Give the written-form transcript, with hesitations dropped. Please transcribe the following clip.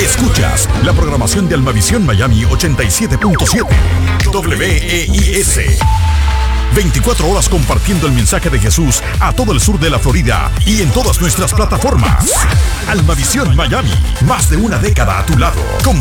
Escuchas la programación de Almavisión Miami 87.7 WEIS. 24 horas compartiendo el mensaje de Jesús a todo el sur de la Florida y en todas nuestras plataformas. Almavisión Miami, más de una década a tu lado.